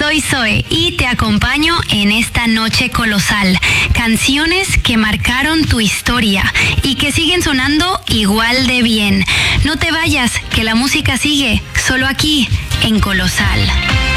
soy Zoe y te acompaño en esta noche colosal. Canciones que marcaron tu historia y que siguen sonando igual de bien. No te vayas, que la música sigue, solo aquí, en Colosal.